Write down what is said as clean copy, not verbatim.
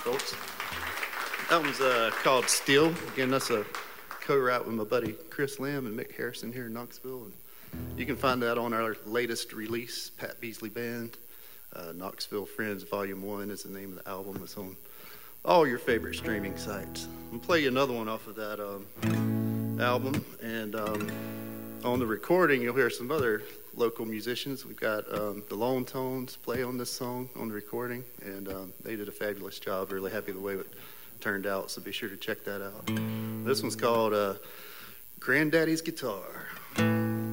folks. That one's called Steel. Again, that's a co-write with my buddy Chris Lamb and Mick Harrison here in Knoxville. And you can find that on our latest release, Pat Beasley Band. Knoxville Friends Volume 1 is the name of the album. It's on all your favorite streaming sites. I'm going to play you another one off of that album. And on the recording, you'll hear some other local musicians. We've got the Lone Tones play on this song on the recording, and they did a fabulous job. Really happy the way it turned out, so be sure to check that out. This one's called Granddaddy's Guitar.